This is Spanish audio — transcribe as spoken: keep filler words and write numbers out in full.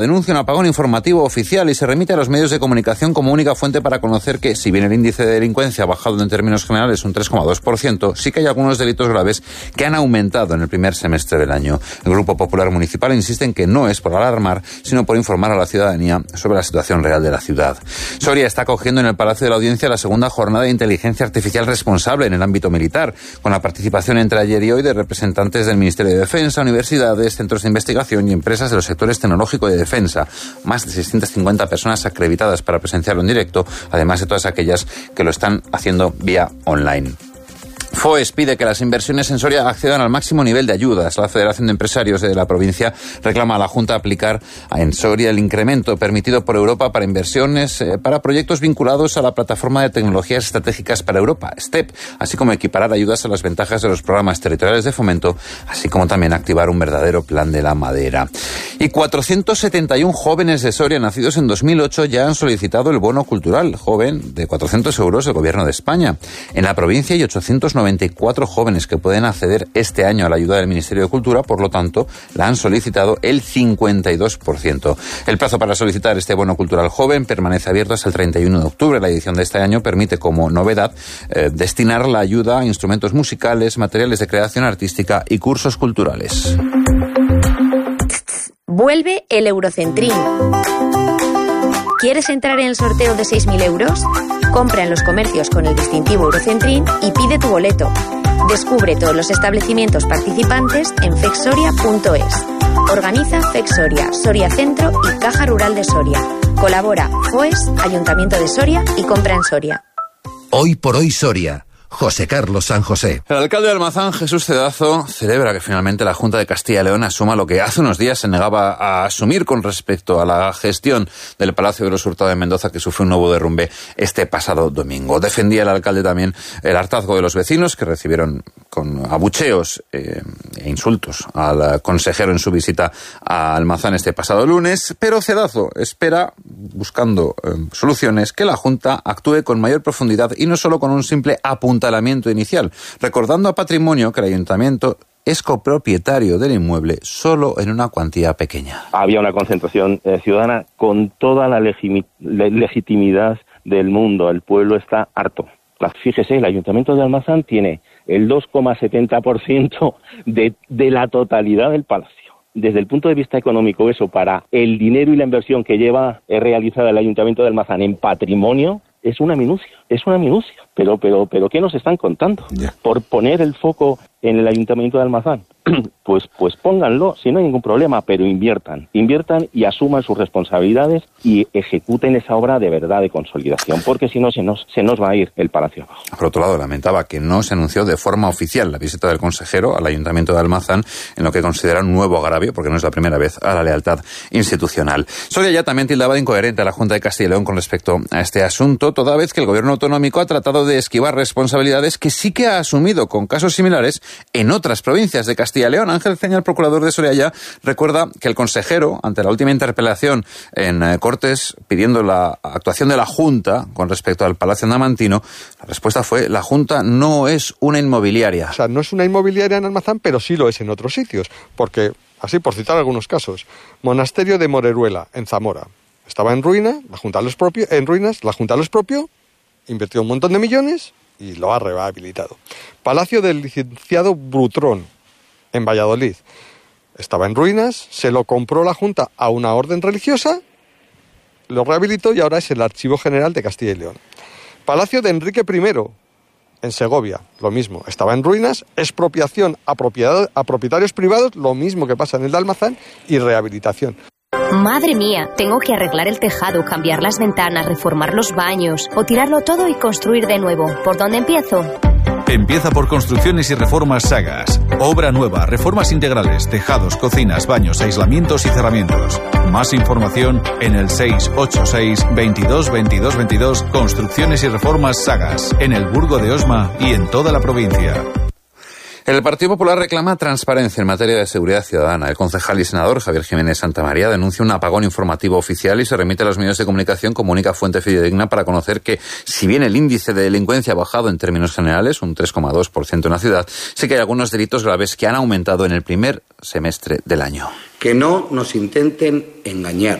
denuncia un apagón informativo oficial y se remite a los medios de comunicación como única fuente para conocer que, si bien el índice de delincuencia ha bajado en términos generales un tres coma dos por ciento, sí que hay algunos delitos graves que han aumentado en el primer semestre del año. El Grupo Popular Municipal insiste en que no es por alarmar, sino por informar a la ciudadanía sobre la situación real de la ciudad. Soria está acogiendo en el Palacio de la Audiencia la segunda jornada de inteligencia artificial responsable en el ámbito militar, con la participación entre ayer y hoy de representantes del Ministerio de Defensa, universidades, centros de investigación y empresas de los sectores tecnológico y de defensa. Más de seiscientas cincuenta personas acreditadas para presenciarlo en directo, además de todas aquellas que lo están haciendo vía online. FOES pide que las inversiones en Soria accedan al máximo nivel de ayudas. La Federación de Empresarios de la provincia reclama a la Junta aplicar en Soria el incremento permitido por Europa para inversiones eh, para proyectos vinculados a la Plataforma de Tecnologías Estratégicas para Europa, STEP, así como equiparar ayudas a las ventajas de los programas territoriales de fomento, así como también activar un verdadero plan de la madera. Y cuatrocientos setenta y uno jóvenes de Soria nacidos en dos mil ocho ya han solicitado el bono cultural joven de cuatrocientos euros del Gobierno de España. En la provincia hay ochocientos noventa y cuatro jóvenes que pueden acceder este año a la ayuda del Ministerio de Cultura, por lo tanto, la han solicitado el cincuenta y dos por ciento. El plazo para solicitar este bono cultural joven permanece abierto hasta el treinta y uno de octubre. La edición de este año permite, como novedad, eh, destinar la ayuda a instrumentos musicales, materiales de creación artística y cursos culturales. Vuelve el Eurocentrín. ¿Quieres entrar en el sorteo de seis mil euros? Compra en los comercios con el distintivo Eurocentrín y pide tu boleto. Descubre todos los establecimientos participantes en fexsoria punto es. Organiza Fexsoria, Soria Centro y Caja Rural de Soria. Colabora FOES, Ayuntamiento de Soria y Compra en Soria. Hoy por hoy Soria. José Carlos San José. El alcalde de Almazán, Jesús Cedazo, celebra que finalmente la Junta de Castilla y León asuma lo que hace unos días se negaba a asumir con respecto a la gestión del Palacio de los Hurtado de Mendoza, que sufrió un nuevo derrumbe este pasado domingo. Defendía el alcalde también el hartazgo de los vecinos, que recibieron con abucheos eh, e insultos al consejero en su visita a Almazán este pasado lunes, pero Cedazo espera, buscando eh, soluciones, que la Junta actúe con mayor profundidad y no solo con un simple apunte inicial, recordando a Patrimonio que el ayuntamiento es copropietario del inmueble solo en una cuantía pequeña. Había una concentración eh, ciudadana con toda la legimi- le- legitimidad del mundo. El pueblo está harto. Fíjese, el ayuntamiento de Almazán tiene el dos coma setenta por ciento de, de la totalidad del palacio. Desde el punto de vista económico, eso para el dinero y la inversión que lleva eh, realizada el ayuntamiento de Almazán en patrimonio es una minucia, es una minucia. Pero, pero, pero, ¿qué nos están contando? Yeah. Por poner el foco en el Ayuntamiento de Almazán, pues, pues pónganlo, si no hay ningún problema, pero inviertan, inviertan y asuman sus responsabilidades y ejecuten esa obra de verdad de consolidación, porque si no se nos, se nos va a ir el palacio abajo. Por otro lado, lamentaba que no se anunció de forma oficial la visita del consejero al Ayuntamiento de Almazán, en lo que considera un nuevo agravio, porque no es la primera vez, a la lealtad institucional. Soria ya también tildaba de incoherente a la Junta de Castilla y León con respecto a este asunto, toda vez que el gobierno autonómico ha tratado de esquivar responsabilidades que sí que ha asumido con casos similares en otras provincias de Castilla y León. Ángel Ceña, el procurador de Soria ya, recuerda que el consejero, ante la última interpelación en eh, Cortes pidiendo la actuación de la Junta con respecto al Palacio Andamantino, la respuesta fue: la Junta no es una inmobiliaria. O sea, no es una inmobiliaria en Almazán, pero sí lo es en otros sitios, porque, así por citar algunos casos, Monasterio de Moreruela, en Zamora, estaba en ruina, la Junta lo expropió, en ruinas, la Junta lo expropió, invirtió un montón de millones y lo ha rehabilitado. Palacio del licenciado Brutrón, en Valladolid, estaba en ruinas, se lo compró la Junta a una orden religiosa, lo rehabilitó y ahora es el Archivo General de Castilla y León. Palacio de Enrique primero, en Segovia, lo mismo, estaba en ruinas, expropiación a, propiedad, a propietarios privados, lo mismo que pasa en el de Almazán, y rehabilitación. Madre mía, tengo que arreglar el tejado, cambiar las ventanas, reformar los baños o tirarlo todo y construir de nuevo. ¿Por dónde empiezo? Empieza por Construcciones y Reformas Sagas. Obra nueva, reformas integrales, tejados, cocinas, baños, aislamientos y cerramientos. Más información en el seis ocho seis, veintidós, veintidós, veintidós. Construcciones y Reformas Sagas. En el Burgo de Osma y en toda la provincia. El Partido Popular reclama transparencia en materia de seguridad ciudadana. El concejal y senador Javier Jiménez Santamaría denuncia un apagón informativo oficial y se remite a los medios de comunicación como única fuente fidedigna para conocer que, si bien el índice de delincuencia ha bajado en términos generales, un tres coma dos por ciento en la ciudad, sí que hay algunos delitos graves que han aumentado en el primer semestre del año. Que no nos intenten engañar.